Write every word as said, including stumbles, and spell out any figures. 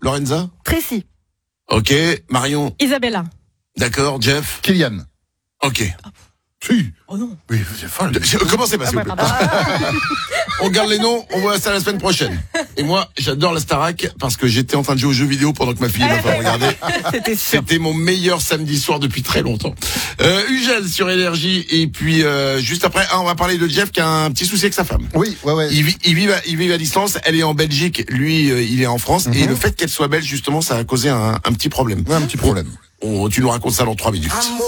Lorenza? Tracy. Ok. Marion? Isabella. D'accord. Jeff? Kylian. Ok. Si. Oh non. Oui, c'est folle. Comment c'est passé? On garde les noms, on voit ça la semaine prochaine. Et moi, j'adore la Starac parce que j'étais en train de jouer aux jeux vidéo pendant que ma fille m'a fait regarder. C'était sûr. C'était mon meilleur samedi soir depuis très longtemps. Euh, Ugel sur Énergie et puis euh, juste après, ah, on va parler de Jeff qui a un petit souci avec sa femme. Oui, ouais, ouais. Il vit, il vit, à, il vit à distance. Elle est en Belgique, lui, euh, il est en France. Mm-hmm. Et le fait qu'elle soit belge, justement, ça a causé un, un petit problème. Ouais, un petit problème. On, tu nous racontes ça dans trois minutes.